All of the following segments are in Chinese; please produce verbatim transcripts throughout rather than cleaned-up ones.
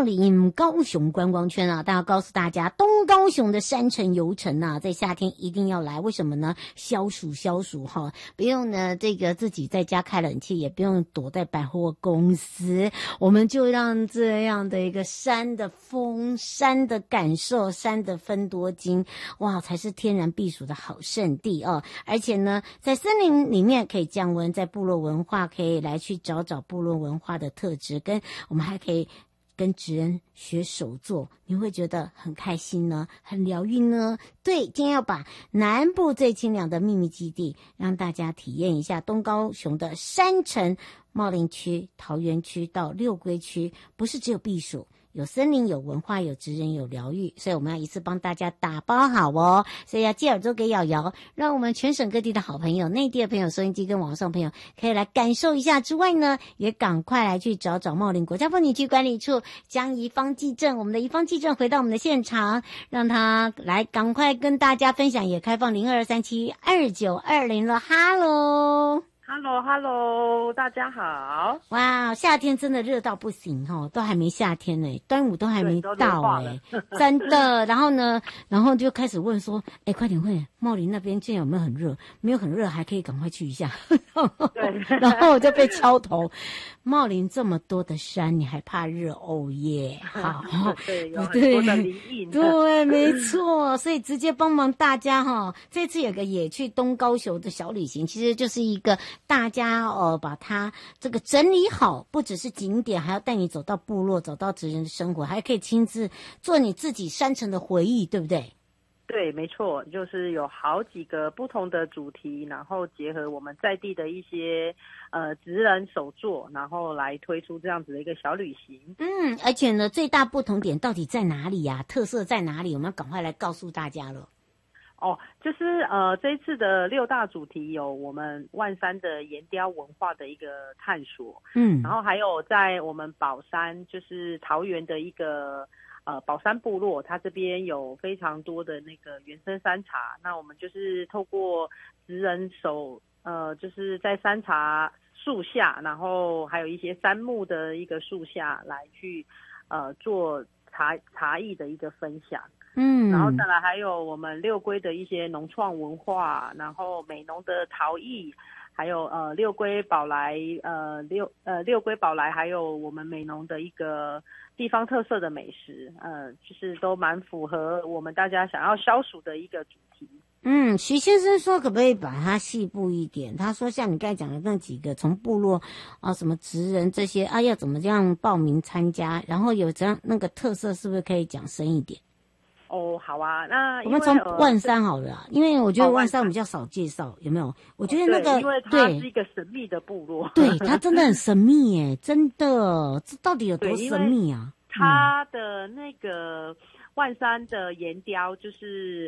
茂林高雄观光圈啊，大家告诉大家，东高雄的山城游程啊，在夏天一定要来。为什么呢？消暑消暑哈，不用呢这个自己在家开冷气，也不用躲在百货公司，我们就让这样的一个山的风、山的感受、山的芬多精，哇，才是天然避暑的好圣地哦。而且呢，在森林里面可以降温，在部落文化可以来去找找部落文化的特质，跟我们还可以跟职人学手作，你会觉得很开心呢，很疗愈呢。对，今天要把南部最清凉的秘密基地让大家体验一下，东高雄的山城茂林区、桃园区到六龟区，不是只有避暑，有森林，有文化，有职人，有疗愈，所以我们要一次帮大家打包好哦。所以要借耳朵给瑶瑶，让我们全省各地的好朋友、内地的朋友、收音机跟网上朋友可以来感受一下。之外呢，也赶快来去找找茂林国家风景区管理处江宜芳记正，我们的宜芳记正回到我们的现场，让他来赶快跟大家分享，也开放零二三七二九二零了。哈喽。 Hello Hello， 大家好！ 哇，夏天真的热到不行哦，都还没夏天呢，端午都还没到哎，真的。然后呢，然后就开始问说，哎，快点快点，茂林那边现在有没有很热？没有很热，还可以赶快去一下。对，然后我就被敲头，茂林这么多的山，你还怕热？哦耶，好， 对，有很多的林荫， 对，没错，所以直接帮忙大家哈。这次有个野去东高雄的小旅行，其实就是一个。大家呃把它这个整理好，不只是景点，还要带你走到部落，走到职人的生活，还可以亲自做你自己山城的回忆，对不对？ 对，没错，就是有好几个不同的主题，然后结合我们在地的一些呃职人手作，然后来推出这样子的一个小旅行。 嗯，而且呢，最大不同点到底在哪里呀？特色在哪里？我们要赶快来告诉大家了。 哦，就是呃，这一次的六大主题有我们万山的岩雕文化的一个探索，嗯，然后还有在我们宝山，就是桃园的一个呃宝山部落，它这边有非常多的那个原生山茶，那我们就是透过职人手，呃，就是在山茶树下，然后还有一些杉木的一个树下来去呃做茶茶艺的一个分享。嗯，然后再来还有我们六龟的一些农创文化，然后美浓的陶艺，还有呃六龟宝来呃六呃六龟宝来，还有我们美浓的一个地方特色的美食，呃，就是都蛮符合我们大家想要消暑的一个主题。 嗯，徐先生说可不可以把它细部一点？他说像你刚才讲的那几个，从部落啊、什么职人这些啊，要怎么样报名参加，然后有这样那个特色，是不是可以讲深一点？ 哦，好啊，那我们从万山好了、啊，因为我觉得万山比较少介绍，有没有？我觉得那个、 哦、因为它是一个神秘的部落， 对，它真的很神秘耶，真的，这到底有多神秘啊？ 它的那个万山的岩雕就是。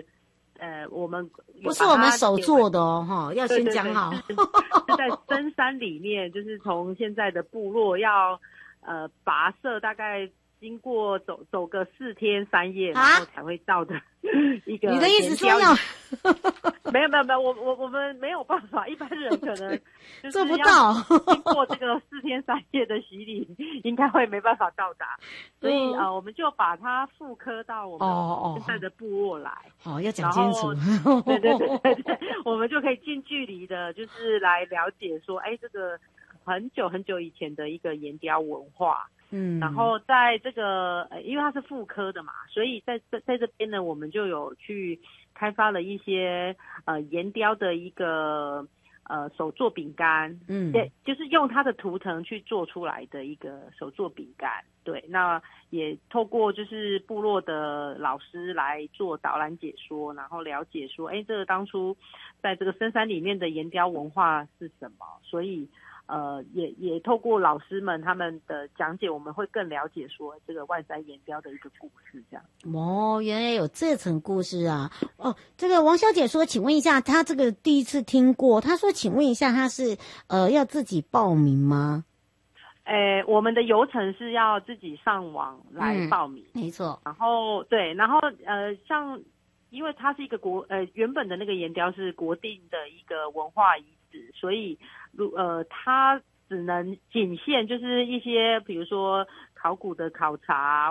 呃，我们不是我们手做的哦，哈，要先讲好。 对对对是, 是在深山里面，就是从现在的部落要呃跋涉，大概经过走走个四天三夜，然后才会到的一个。 你的意思说要？ 没有没有没有，我我我们没有办法，一般人可能做不到。 经过这个四天三夜的洗礼，应该会没办法到达，所以、嗯、呃，我们就把它复刻到我们现在的部落来。 哦，要讲清楚。 对对对对对，我们就可以近距离的，就是来了解说，哎，这个很久很久以前的一个岩雕文化。嗯，然后在这个，呃，因为它是复刻的嘛，所以在在在这边呢，我们就有去开发了一些呃岩雕的一个呃手做饼干，嗯，对，就是用它的图腾去做出来的一个手做饼干。对，那也透过就是部落的老师来做导览解说，然后了解说，哎，这个当初在这个深山里面的岩雕文化是什么，所以。呃，也也透过老师们他们的讲解，我们会更了解说这个万山岩雕的一个故事，这样。 哦，原来有这层故事啊！哦，这个王小姐说，请问一下，她这个第一次听过，她说，请问一下，她是呃要自己报名吗？ 诶，我们的游程是要自己上网来报名， 嗯、没错。 然后对，然后呃，像因为它是一个国呃原本的那个岩雕是国定的一个文化遗址，所以。如呃，它只能仅限就是一些，比如说考古的考察，